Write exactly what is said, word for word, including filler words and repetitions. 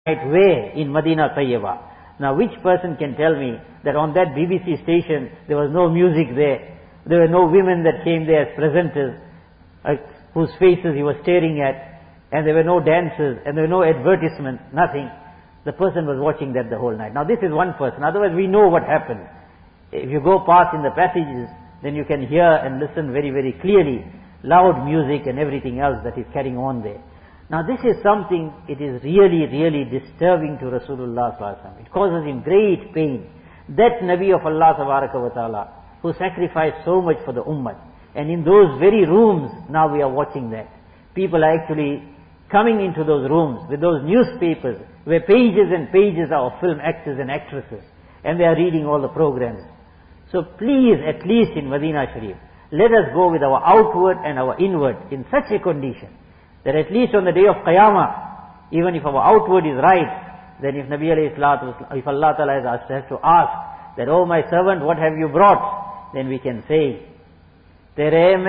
right way in Medina Tayyibah. Now which person can tell me that on that B B C station there was no music there, there were no women that came there as presenters, uh, whose faces he was staring at, and there were no dances, and there were no advertisements, nothing. The person was watching that the whole night. Now this is one person, otherwise we know what happened. If you go past in the passages, then you can hear and listen very, very clearly, loud music and everything else that is carrying on there. Now this is something, it is really, really disturbing to Rasulullah sallallahu alaihi wasallam. It causes him great pain. That Nabi of Allah tabaraka wa ta'ala, who sacrificed so much for the ummah. And in those very rooms, now we are watching that. People are actually coming into those rooms with those newspapers, where pages and pages are of film actors and actresses. And they are reading all the programs. So please, at least in Medina Sharif, let us go with our outward and our inward in such a condition, that at least on the day of Qiyamah, even if our outward is right, then if Nabi alayhi salatu, if Allah Ta'ala has has to ask that, oh my servant, what have you brought? Then we can say, Tere